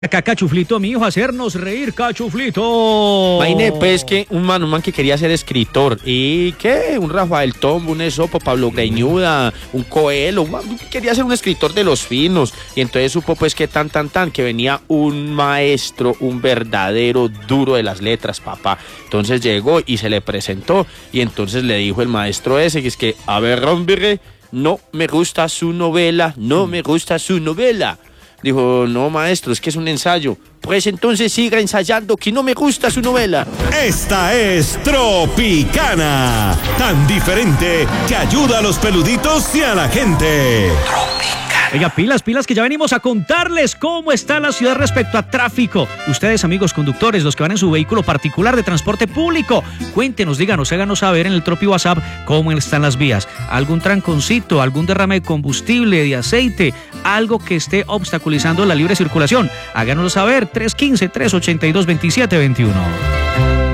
Acá Cachuflito, mi hijo, hacernos reír, Cachuflito. Imagínate pues que un man que quería ser escritor y que un Rafael Tombo, un Esopo, Pablo Greñuda, un Coelho, quería ser un escritor de los finos y entonces supo pues que que venía un maestro, un verdadero duro de las letras, papá. Entonces llegó y se le presentó y entonces le dijo el maestro ese que es que, a ver, hombre, no me gusta su novela, no me gusta su novela. Dijo, no, maestro, es que es un ensayo. Pues entonces siga ensayando, que no me gusta su novela. Esta es Tropicana, tan diferente que ayuda a los peluditos y a la gente. Oiga, pilas, que ya venimos a contarles cómo está la ciudad respecto a tráfico. Ustedes, amigos conductores, los que van en su vehículo particular de transporte público, cuéntenos, díganos, háganos saber en el Tropi WhatsApp cómo están las vías. ¿Algún tranconcito, algún derrame de combustible, de aceite, algo que esté obstaculizando la libre circulación? Háganoslo saber, 315-382-2721.